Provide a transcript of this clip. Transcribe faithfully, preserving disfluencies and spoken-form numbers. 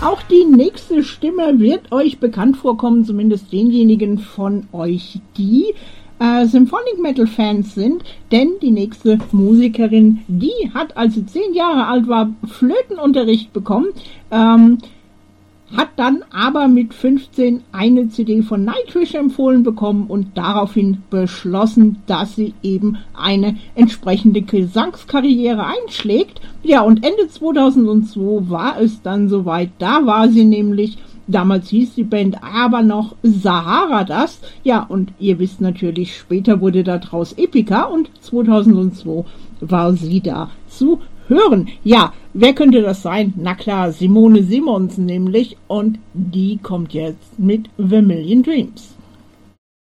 Auch die nächste Stimme wird euch bekannt vorkommen, zumindest denjenigen von euch, die äh, Symphonic Metal Fans sind, denn die nächste Musikerin, die hat, als sie zehn Jahre alt war, Flötenunterricht bekommen, ähm, hat dann aber mit fünfzehn eine C D von Nightwish empfohlen bekommen und daraufhin beschlossen, dass sie eben eine entsprechende Gesangskarriere einschlägt. Ja, und Ende zweitausendzwei war es dann soweit. Da war sie nämlich, damals hieß die Band aber noch Sahara Dust. Ja, und ihr wisst natürlich, später wurde daraus Epica und zweitausendzwei war sie da zu hören. Ja, wer könnte das sein? Na klar, Simone Simons nämlich, und die kommt jetzt mit The Million Dreams.